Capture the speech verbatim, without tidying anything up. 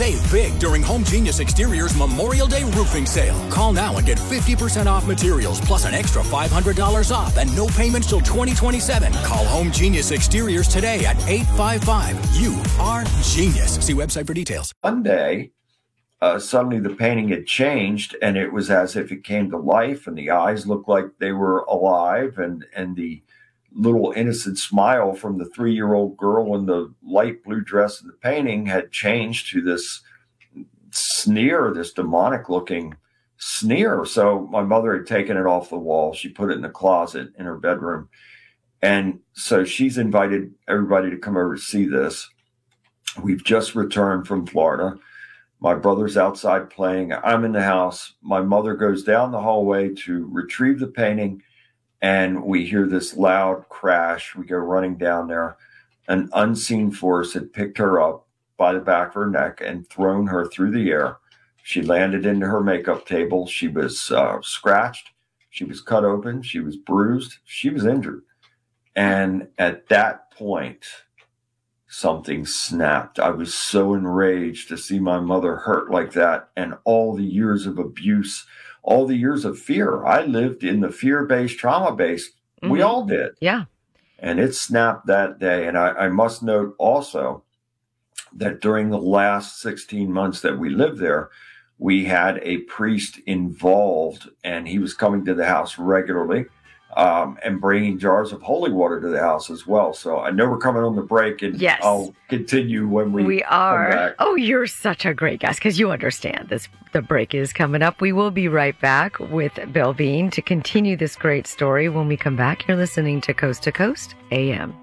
Save big during Home Genius Exteriors Memorial Day roofing sale. Call now and get fifty percent off materials plus an extra five hundred dollars off and no payments till twenty twenty-seven. Call Home Genius Exteriors today at eight five five. You are genius. See website for details. One day, uh, suddenly the painting had changed, and it was as if it came to life, and the eyes looked like they were alive, and, and the little innocent smile from the three-year-old girl in the light blue dress in the painting had changed to this sneer, this demonic-looking sneer. So my mother had taken it off the wall. She put it in the closet in her bedroom. And so she's invited everybody to come over to see this. We've just returned from Florida. My brother's outside playing. I'm in the house. My mother goes down the hallway to retrieve the painting, and we hear this loud crash. We go running down there. An unseen force had picked her up by the back of her neck and thrown her through the air. She landed into her makeup table. She was uh, scratched. She was cut open. She was bruised. She was injured. And at that point, something snapped. I was so enraged to see my mother hurt like that, and all the years of abuse, all the years of fear. I lived in the fear-based, trauma-based. Mm-hmm. We all did. Yeah. And it snapped that day. And I, I must note also that during the last sixteen months that we lived there, we had a priest involved, and he was coming to the house regularly. Um, and bringing jars of holy water to the house as well. So I know we're coming on the break, and yes. I'll continue when we We are. come back. Oh, you're such a great guest because you understand this. The break is coming up. We will be right back with Bill Bean to continue this great story when we come back. You're listening to Coast to Coast A M.